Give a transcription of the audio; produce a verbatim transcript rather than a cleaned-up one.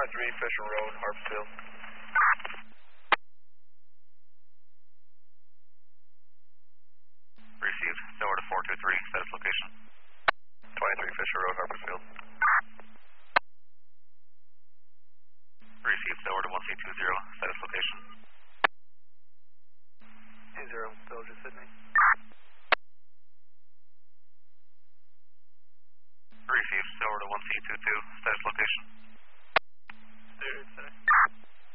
twenty-three Fisher Road, Harpsfield. Received. Over to four two three, status location. twenty-three Fisher Road, Harpersfield. Received. Over to one C two zero, status location. two zero, Villager, Sydney. Received. Over to one C two two, status location.